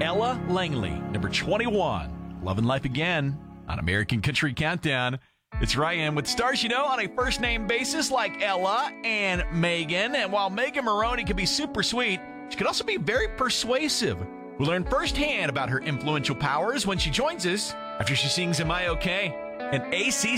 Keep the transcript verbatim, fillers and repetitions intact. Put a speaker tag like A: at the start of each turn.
A: Ella Langley, number twenty-one. Love and Life Again on American Country Countdown. It's Ryan with stars you know on a first-name basis like Ella and Megan. And while Megan Moroney can be super sweet, she can also be very persuasive. We'll learn firsthand about her influential powers when she joins us after she sings Am I Okay? An A C